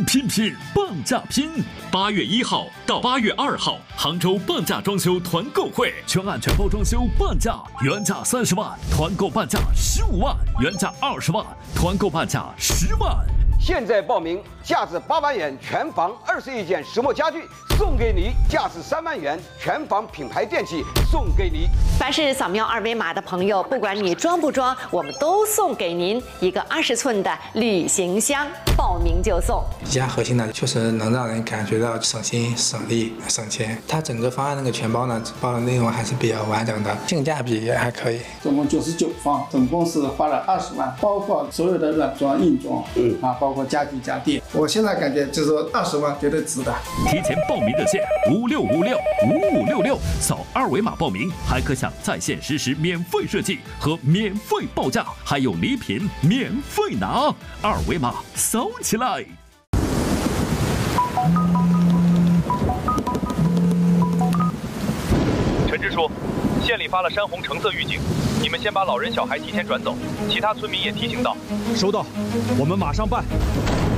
拼半价拼！8月1号到8月2号，杭州半价装修团购会，全案全包装修半价，原价30万，团购半价15万，原价20万，团购半价10万。 现在报名，价值8万元全房21件石墨家具送给你，价值3万元全房品牌电器送给你。 凡是扫描2维码的朋友，不管你装不装，我们都送给您一个20寸的旅行箱，报名就送。 宜家核心呢，确实能让人感觉到省心、省力、省钱。它整个方案那个全包呢，包的内容还是比较完整的，性价比也还可以。 总共99方，总共是花了20万，包括所有的软装、硬装，包括家具家电。我现在感觉就是说20万绝对值的。 提前报名热线56565566，扫2维码报名，还可享在线实时免费设计和免费报价，还有礼品免费拿，2维码扫起来。 陈支书，县里发了山洪橙色预警，你们先把老人小孩提前转走，其他村民也提醒到。 收到，我们马上办。